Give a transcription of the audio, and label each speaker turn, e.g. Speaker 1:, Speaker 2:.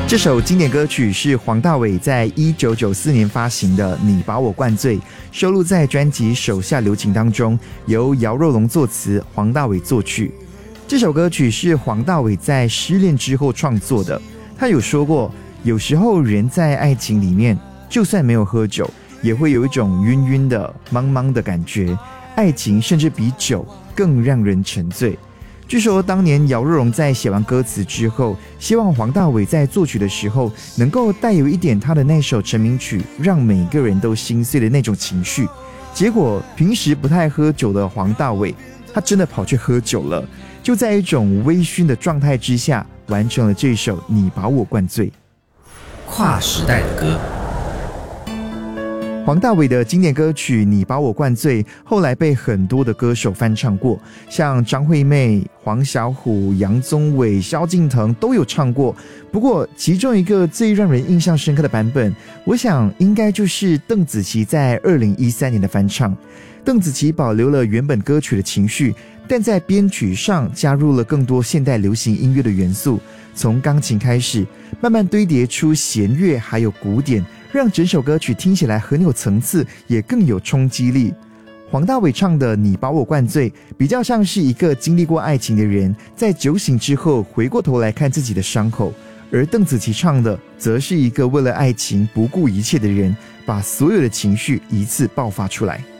Speaker 1: 这首经典歌曲是黄大炜在1994年发行的《你把我灌醉》，收录在专辑《手下留情》当中，由姚若龙作词，黄大炜作曲。这首歌曲是黄大炜在失恋之后创作的。他有说过，有时候人在爱情里面，就算没有喝酒，也会有一种晕晕的、茫茫的感觉。爱情甚至比酒更让人沉醉。据说当年姚若龙在写完歌词之后，希望黄大炜在作曲的时候能够带有一点他的那首成名曲让每个人都心碎的那种情绪。结果平时不太喝酒的黄大炜，他真的跑去喝酒了，就在一种微醺的状态之下完成了这首《你把我灌醉》。
Speaker 2: 跨时代的歌，
Speaker 1: 黄大炜的经典歌曲《你把我灌醉》后来被很多的歌手翻唱过，像张惠妹、黄小琥、杨宗纬、萧敬腾都有唱过。不过其中一个最让人印象深刻的版本，我想应该就是邓紫棋在2013年的翻唱。邓紫棋保留了原本歌曲的情绪，但在编曲上加入了更多现代流行音乐的元素，从钢琴开始，慢慢堆叠出弦乐还有鼓点，让整首歌曲听起来很有层次，也更有冲击力。黄大炜唱的《你把我灌醉》比较像是一个经历过爱情的人，在酒醒之后回过头来看自己的伤口，而邓紫棋唱的则是一个为了爱情不顾一切的人，把所有的情绪一次爆发出来。